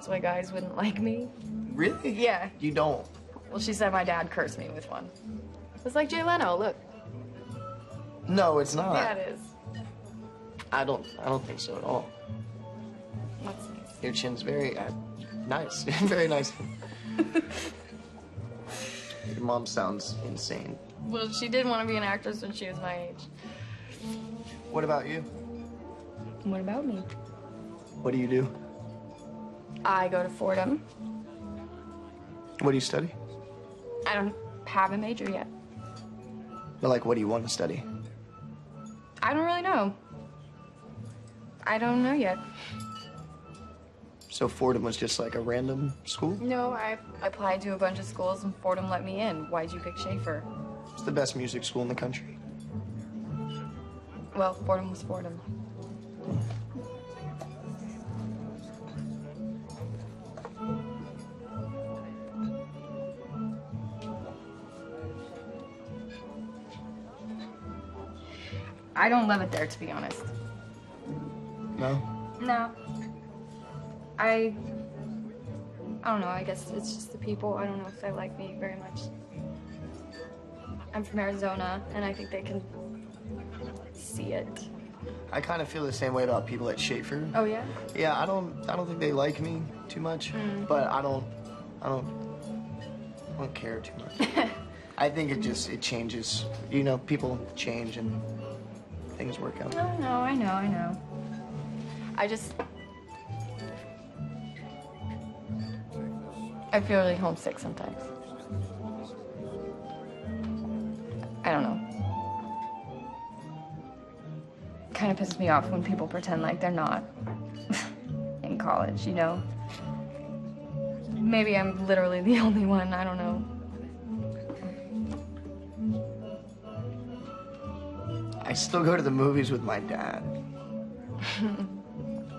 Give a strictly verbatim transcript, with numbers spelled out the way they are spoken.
That's why guys wouldn't like me. Really? Yeah. You don't? Well, she said my dad cursed me with one. It's like Jay Leno, look. No, it's not. Yeah, it is. I don't. I don't think so at all. That's nice. Your chin's very uh, nice. Very nice. Your mom sounds insane. Well, she did want to be an actress when she was my age. What about you? What about me? What do you do? I go to Fordham. What do you study? I don't have a major yet. But like, what do you want to study? I don't really know. I don't know yet. So Fordham was just like a random school? No, I applied to a bunch of schools and Fordham let me in. Why'd you pick Schaefer? It's the best music school in the country. Well, Fordham was Fordham. I don't love it there, to be honest. No? No. I... I don't know, I guess it's just the people. I don't know if they like me very much. I'm from Arizona, and I think they can see it. I kind of feel the same way about people at Schaefer. Oh, yeah? Yeah, I don't I don't think they like me too much, Mm. but I don't I don't I don't care too much. I think it just it changes. You know, people change and things work out. No, no, I know, I know. I just... I feel really homesick sometimes. I don't know. Kind of pisses me off when people pretend like they're not in college, you know? Maybe I'm literally the only one, I don't know. I still go to the movies with my dad.